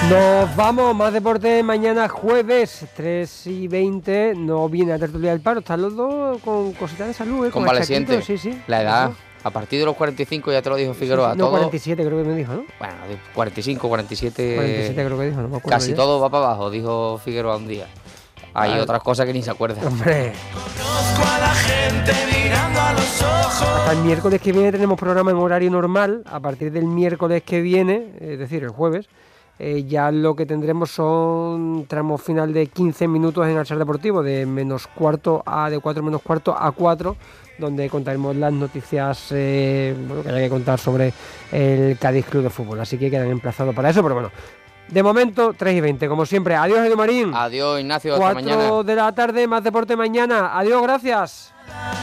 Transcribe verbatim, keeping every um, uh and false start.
Nos vamos, más deporte mañana jueves, tres y veinte. No viene a tertulia del paro, están los dos con cositas de salud, ¿eh? Convaleciente. Sí, sí. La edad, Eso. a partir de los cuarenta y cinco, ya te lo dijo Figueroa. Sí, sí. No, todo, cuarenta y siete creo que me dijo, ¿no? Bueno, de cuarenta y cinco, cuarenta y siete. cuarenta y siete creo que dijo, no me acuerdo. Casi ya. todo va para abajo, dijo Figueroa un día. Hay Ah, otras cosas que ni se acuerdan. Hombre. Conozco a la gente mirando a los ojos. Hasta el miércoles que viene tenemos programa en horario normal. A partir del miércoles que viene, es decir, el jueves, eh, ya lo que tendremos son tramos final de quince minutos en Al Ser Deportivo, de menos cuarto a de cuatro menos cuarto a cuatro, donde contaremos las noticias eh, bueno, que haya que contar sobre el Cádiz Club de Fútbol. Así que quedan emplazados para eso, pero bueno. De momento, tres y veinte, como siempre. Adiós, Edu Marín. Adiós, Ignacio, hasta mañana. cuatro de la tarde, más deporte mañana. Adiós, gracias.